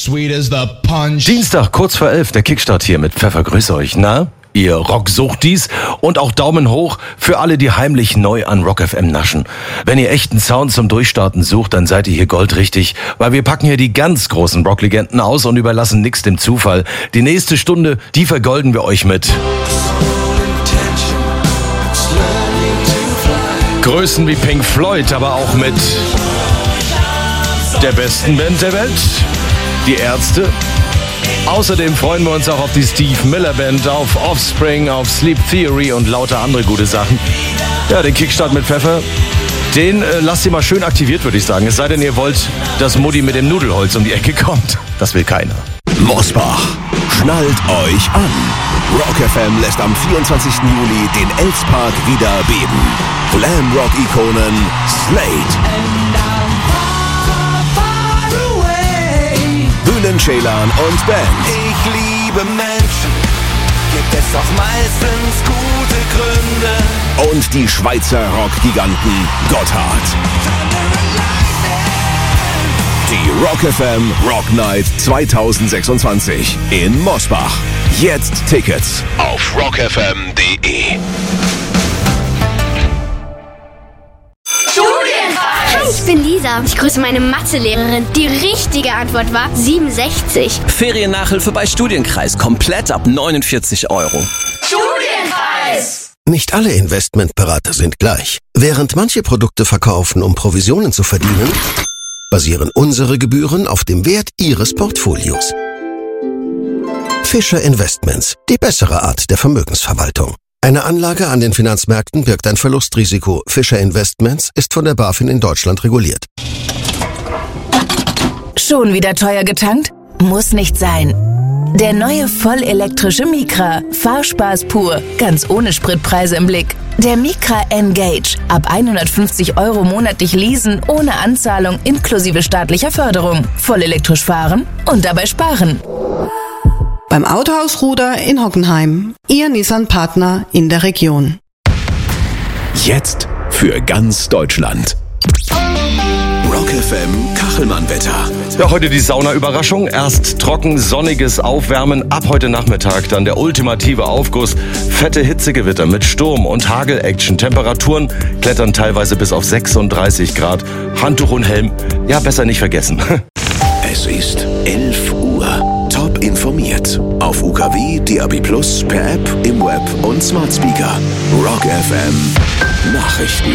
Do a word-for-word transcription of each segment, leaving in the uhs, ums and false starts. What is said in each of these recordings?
sweet as the punch. Dienstag, kurz vor elf, der Kickstart hier mit Pfeffer. Grüß euch, na? Ihr Rocksuchtis, und auch Daumen hoch für alle, die heimlich neu an Rock F M naschen. Wenn ihr echten Sound zum Durchstarten sucht, dann seid ihr hier goldrichtig, weil wir packen hier die ganz großen Rocklegenden aus und überlassen nichts dem Zufall. Die nächste Stunde, die vergolden wir euch mit Größen wie Pink Floyd, aber auch mit der besten Band der Welt, die Ärzte. Außerdem freuen wir uns auch auf die Steve Miller Band, auf Offspring, auf Sleep Theory und lauter andere gute Sachen. Ja, den Kickstart mit Pfeffer, den äh, lasst ihr mal schön aktiviert, würde ich sagen. Es sei denn, ihr wollt, dass Mutti mit dem Nudelholz um die Ecke kommt. Das will keiner. Mosbach, schnallt euch an. Rock F M lässt am vierundzwanzigsten Juli den Elspark wieder beben. Glam-Rock-Ikonen Slade, Ceylan und Band. Ich liebe Menschen, gibt es doch meistens gute Gründe. Und die Schweizer Rockgiganten Gotthard. Die Rock F M Rock Night zweitausendsechsundzwanzig in Mosbach. Jetzt Tickets auf rock f m punkt d e. Ich bin Lisa. Ich grüße meine Mathelehrerin. Die richtige Antwort war siebenundsechzig. Feriennachhilfe bei Studienkreis. Komplett ab neunundvierzig Euro. Studienkreis! Nicht alle Investmentberater sind gleich. Während manche Produkte verkaufen, um Provisionen zu verdienen, basieren unsere Gebühren auf dem Wert Ihres Portfolios. Fischer Investments. Die bessere Art der Vermögensverwaltung. Eine Anlage an den Finanzmärkten birgt ein Verlustrisiko. Fischer Investments ist von der BaFin in Deutschland reguliert. Schon wieder teuer getankt? Muss nicht sein. Der neue vollelektrische Micra. Fahrspaß pur. Ganz ohne Spritpreise im Blick. Der Micra Engage. Ab hundertfünfzig Euro monatlich leasen, ohne Anzahlung, inklusive staatlicher Förderung. Vollelektrisch fahren und dabei sparen. Beim Autohaus Ruder in Hockenheim. Ihr Nissan-Partner in der Region. Jetzt für ganz Deutschland. Rock F M Kachelmann-Wetter. Ja, heute die Sauna-Überraschung. Erst trocken, sonniges Aufwärmen. Ab heute Nachmittag dann der ultimative Aufguss. Fette Hitzegewitter mit Sturm und Hagel-Action. Temperaturen klettern teilweise bis auf sechsunddreißig Grad. Handtuch und Helm, ja, besser nicht vergessen. Es ist elf Uhr. Top informiert. Auf U K W, D A B plus, per App, im Web und Smart Speaker. Rock F M Nachrichten.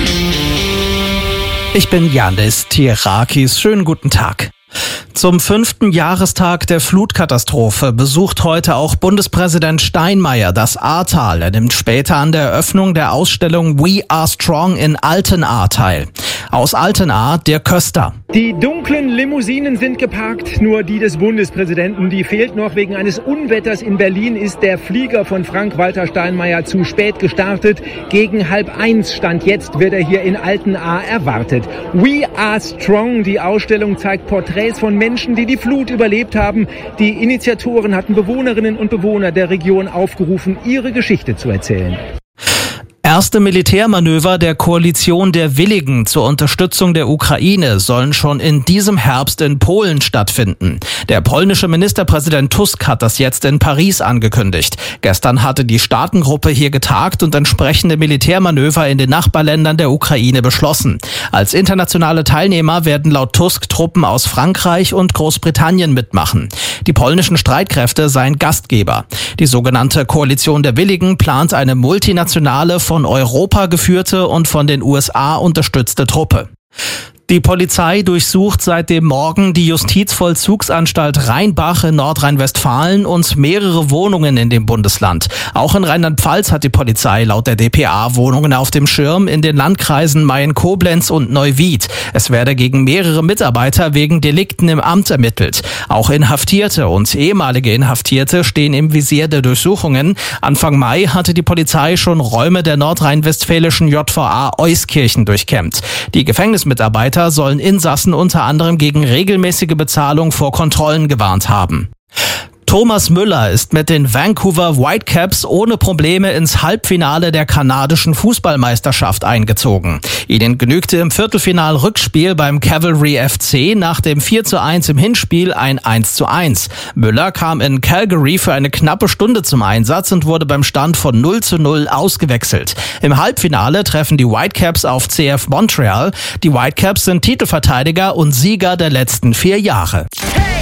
Ich bin Janis Tierakis. Schönen guten Tag. Zum fünften Jahrestag der Flutkatastrophe besucht heute auch Bundespräsident Steinmeier das Ahrtal. Er nimmt später an der Eröffnung der Ausstellung We Are Strong in Altenahr teil. Aus Altenahr der Köster. Die dunklen Limousinen sind geparkt, nur die des Bundespräsidenten, die fehlt noch. Wegen eines Unwetters in Berlin ist der Flieger von Frank-Walter Steinmeier zu spät gestartet. Gegen halb eins Stand jetzt wird er hier in Altenahr erwartet. We Are Strong, die Ausstellung zeigt Porträts von Menschen, die die Flut überlebt haben. Die Initiatoren hatten Bewohnerinnen und Bewohner der Region aufgerufen, ihre Geschichte zu erzählen. Erste Militärmanöver der Koalition der Willigen zur Unterstützung der Ukraine sollen schon in diesem Herbst in Polen stattfinden. Der polnische Ministerpräsident Tusk hat das jetzt in Paris angekündigt. Gestern hatte die Staatengruppe hier getagt und entsprechende Militärmanöver in den Nachbarländern der Ukraine beschlossen. Als internationale Teilnehmer werden laut Tusk Truppen aus Frankreich und Großbritannien mitmachen. Die polnischen Streitkräfte seien Gastgeber. Die sogenannte Koalition der Willigen plant eine multinationale, von Europa geführte und von den U S A unterstützte Truppe. Die Polizei durchsucht seit dem Morgen die Justizvollzugsanstalt Rheinbach in Nordrhein-Westfalen und mehrere Wohnungen in dem Bundesland. Auch in Rheinland-Pfalz hat die Polizei laut der d p a Wohnungen auf dem Schirm in den Landkreisen Mayen-Koblenz und Neuwied. Es werde gegen mehrere Mitarbeiter wegen Delikten im Amt ermittelt. Auch Inhaftierte und ehemalige Inhaftierte stehen im Visier der Durchsuchungen. Anfang Mai hatte die Polizei schon Räume der nordrhein-westfälischen J V A Euskirchen durchkämmt. Die Gefängnismitarbeiter sollen Insassen unter anderem gegen regelmäßige Bezahlung vor Kontrollen gewarnt haben. Thomas Müller ist mit den Vancouver Whitecaps ohne Probleme ins Halbfinale der kanadischen Fußballmeisterschaft eingezogen. Ihnen genügte im Viertelfinal-Rückspiel beim Cavalry F C nach dem vier zu eins im Hinspiel ein eins zu eins. Müller kam in Calgary für eine knappe Stunde zum Einsatz und wurde beim Stand von null zu null ausgewechselt. Im Halbfinale treffen die Whitecaps auf C F Montreal. Die Whitecaps sind Titelverteidiger und Sieger der letzten vier Jahre. Hey!